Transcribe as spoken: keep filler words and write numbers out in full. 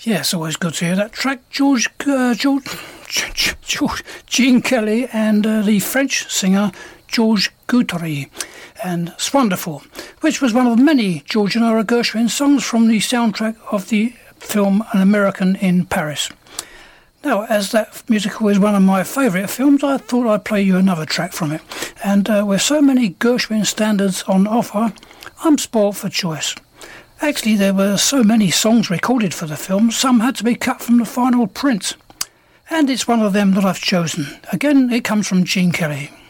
Yeah, it's always good to hear that track. George, uh, George, George, Gene Kelly and uh, the French singer Georges Guthrie. And it's wonderful, which was one of many George and Ira Gershwin songs from the soundtrack of the film An American in Paris. Now, as that musical is one of my favourite films, I thought I'd play you another track from it. And uh, with so many Gershwin standards on offer, I'm spoilt for choice. Actually, there were so many songs recorded for the film, some had to be cut from the final print. And it's one of them that I've chosen. Again, it comes from Gene Kelly.